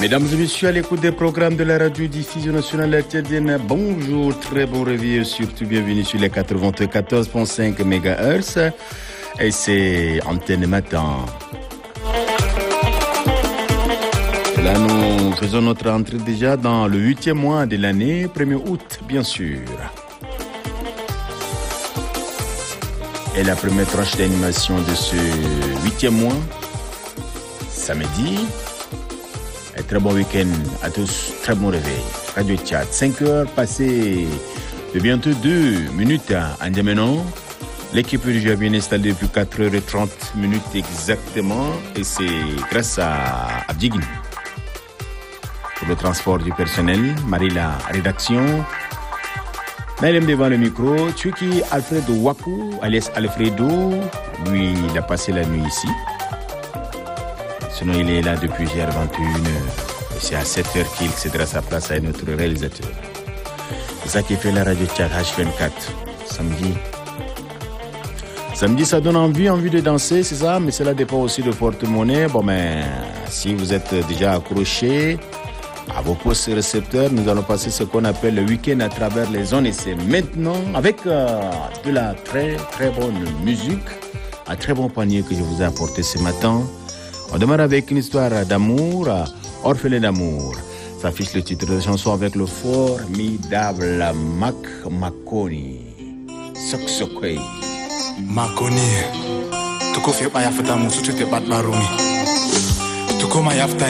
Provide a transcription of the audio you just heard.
Mesdames et messieurs, à l'écoute des programmes de la radio-diffusion nationale tchadienne, bonjour, très bon réveil, surtout bienvenue sur les 94.5 MHz. Et c'est Antenne Matin. Là, nous faisons notre entrée déjà dans le 8e mois de l'année, 1er août, bien sûr. Et la première tranche d'animation de ce 8e mois, samedi. Et très bon week-end à tous, très bon réveil. Radio Tchad, 5 heures passées de bientôt 2 minutes à N'Djamena. L'équipe est déjà bien installée depuis 4h30 exactement. Et c'est grâce à Abdiguin pour le transport du personnel, Marie la rédaction. Naïlem devant le micro, Tchuki Alfredo Wapu, alias Alfredo, lui il a passé la nuit ici. Sinon, il est là depuis hier 21h. Et c'est à 7h qu'il cédera sa place à notre réalisateur. C'est ça qui fait la radio Tchad H24. Samedi, ça donne envie de danser, c'est ça, mais cela dépend aussi de porte-monnaie. Bon, mais si vous êtes déjà accroché à vos postes récepteurs, nous allons passer ce qu'on appelle le week-end à travers les zones. Et c'est maintenant avec de la très, très bonne musique, un très bon panier que je vous ai apporté ce matin. On démarre avec une histoire d'amour, orphelin d'amour. Ça affiche le titre de la chanson avec le formidable Mac Makoni. Soksokwe. Makoni. Tuko fe pa yafta musu te bat barumi. Tuko ma yafta